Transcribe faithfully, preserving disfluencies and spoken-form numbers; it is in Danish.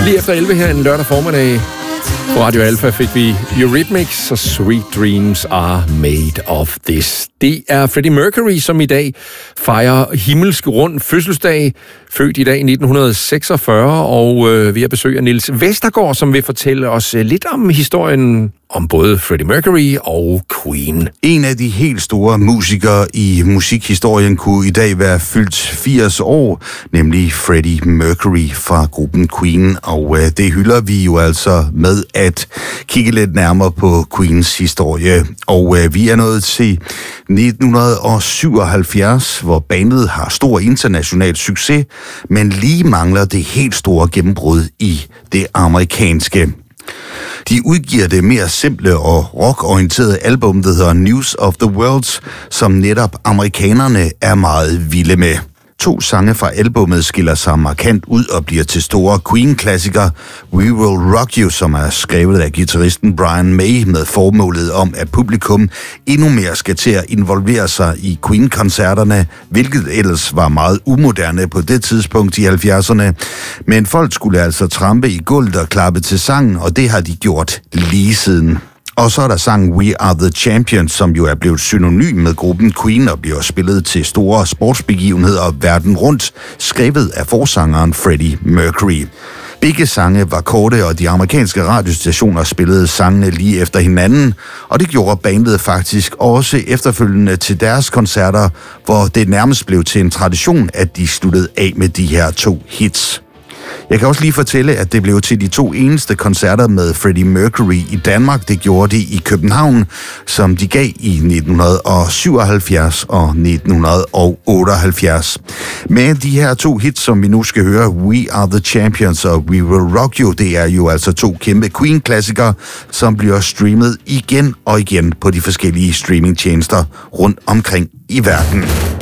Lige efter elleve her en lørdag formiddag på Radio Alpha fik vi Eurythmics og Sweet Dreams Are Made of This. Det er Freddie Mercury, som i dag fejrer himmelsk rund fødselsdag, født i dag i nitten seksogfyrre, og øh, vi har besøg af Niels Vestergaard, som vil fortælle os øh, lidt om historien om både Freddie Mercury og Queen. En af de helt store musikere i musikhistorien kunne i dag være fyldt firs år, nemlig Freddie Mercury fra gruppen Queen, og øh, det hylder vi jo altså med at kigge lidt nærmere på Queens historie. Og øh, vi er nået til nitten syvoghalvfjerds, hvor bandet har stor international succes, men lige mangler det helt store gennembrud i det amerikanske. De udgiver det mere simple og rockorienterede album, der hedder News of the World, som netop amerikanerne er meget vilde med. To sange fra albummet skiller sig markant ud og bliver til store Queen-klassikere. We Will Rock You, som er skrevet af guitaristen Brian May med formålet om, at publikum endnu mere skal til at involvere sig i Queen-koncerterne, hvilket ellers var meget umoderne på det tidspunkt i halvfjerdserne. Men folk skulle altså trampe i gulvet og klappe til sangen, og det har de gjort lige siden. Og så er der sangen We Are The Champions, som jo er blevet synonym med gruppen Queen og bliver spillet til store sportsbegivenheder verden rundt, skrevet af forsangeren Freddie Mercury. Begge sange var korte, og de amerikanske radiostationer spillede sangene lige efter hinanden, og det gjorde bandet faktisk også efterfølgende til deres koncerter, hvor det nærmest blev til en tradition, at de sluttede af med de her to hits. Jeg kan også lige fortælle, at det blev til de to eneste koncerter med Freddie Mercury i Danmark. Det gjorde de i København, som de gav i nitten syvoghalvfjerds og nitten otteoghalvfjerds. Men de her to hits, som vi nu skal høre, We Are The Champions og We Will Rock You, det er jo altså to kæmpe Queen-klassikere, som bliver streamet igen og igen på de forskellige streamingtjenester rundt omkring i verden.